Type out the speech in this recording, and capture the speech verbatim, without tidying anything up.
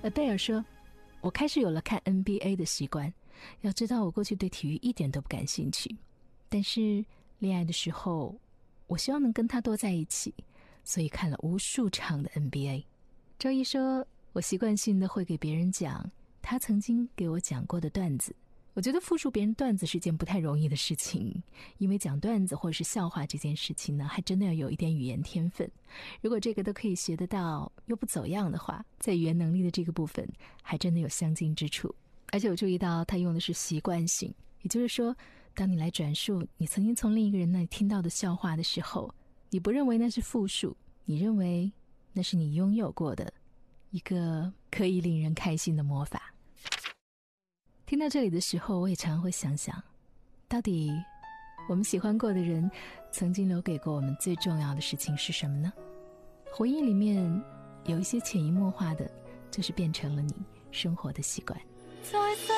而贝尔说，我开始有了看 N B A 的习惯，要知道我过去对体育一点都不感兴趣，但是恋爱的时候我希望能跟他多在一起，所以看了无数场的 N B A。 周一说，我习惯性的会给别人讲他曾经给我讲过的段子。我觉得复述别人段子是件不太容易的事情，因为讲段子或者是笑话这件事情呢，还真的要有一点语言天分。如果这个都可以学得到又不走样的话，在语言能力的这个部分还真的有相近之处。而且我注意到他用的是习惯性，也就是说，当你来转述你曾经从另一个人那里听到的笑话的时候，你不认为那是复述，你认为那是你拥有过的一个可以令人开心的魔法。听到这里的时候，我也常常会想想，到底我们喜欢过的人曾经留给过我们最重要的事情是什么呢？回忆里面有一些潜移默化的，就是变成了你生活的习惯。